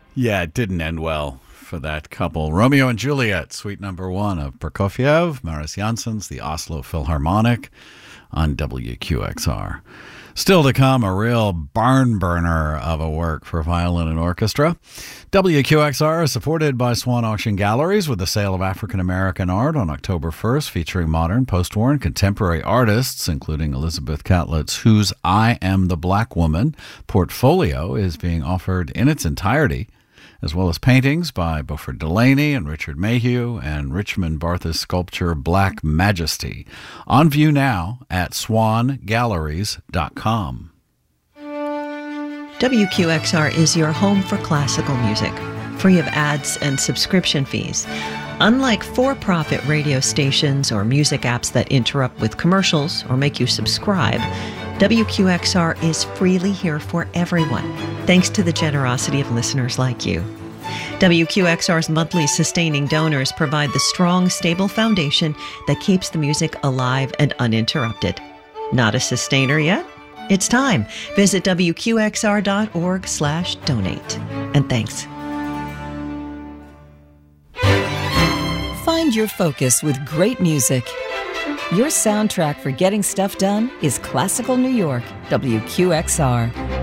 Yeah, it didn't end well for that couple. Romeo and Juliet, suite number one of Prokofiev, Maris Janssens, the Oslo Philharmonic on WQXR. Still to come, a real barn burner of a work for violin and orchestra. WQXR is supported by Swan Auction Galleries with the sale of African American art on October 1st, featuring modern, post-war, and contemporary artists, including Elizabeth Catlett's Whose I Am the Black Woman portfolio is being offered in its entirety, as well as paintings by Beaufort Delaney and Richard Mayhew and Richmond Barthas sculpture Black Majesty. On view now at swangalleries.com. WQXR is your home for classical music, free of ads and subscription fees. Unlike for-profit radio stations or music apps that interrupt with commercials or make you subscribe, WQXR is freely here for everyone, thanks to the generosity of listeners like you. WQXR's monthly sustaining donors provide the strong, stable foundation that keeps the music alive and uninterrupted. Not a sustainer yet? It's time. Visit WQXR.org/donate. And thanks. Find your focus with great music. Your soundtrack for getting stuff done is Classical New York, WQXR.